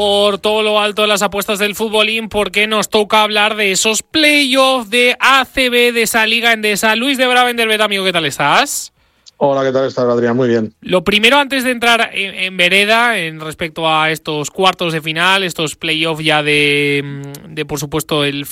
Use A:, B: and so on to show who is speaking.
A: Por todo lo alto de las apuestas del futbolín, porque nos toca hablar de esos playoffs de ACB, de esa Liga Endesa. Luis de Bravendelvet, amigo, ¿qué tal estás?
B: Hola, ¿qué tal estás, Adrián? Muy bien.
A: Lo primero, antes de entrar en vereda, en respecto a estos cuartos de final, estos playoffs ya de por supuesto, el